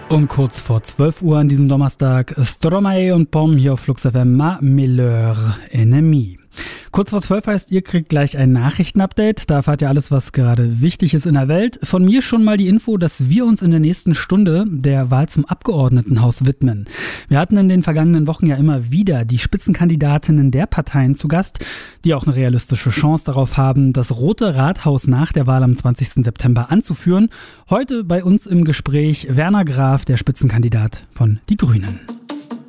Um kurz vor 12 Uhr an diesem Donnerstag, Stromae und Pom hier auf Flux FM, Ma Meilleur Ennemi. Kurz vor 12 heißt, ihr kriegt gleich ein Nachrichtenupdate. Da erfahrt ihr alles, was gerade wichtig ist in der Welt. Von mir schon mal die Info, dass wir uns in der nächsten Stunde der Wahl zum Abgeordnetenhaus widmen. Wir hatten in den vergangenen Wochen ja immer wieder die Spitzenkandidatinnen der Parteien zu Gast, die auch eine realistische Chance darauf haben, das Rote Rathaus nach der Wahl am 20. September anzuführen. Heute bei uns im Gespräch Werner Graf, der Spitzenkandidat von Die Grünen.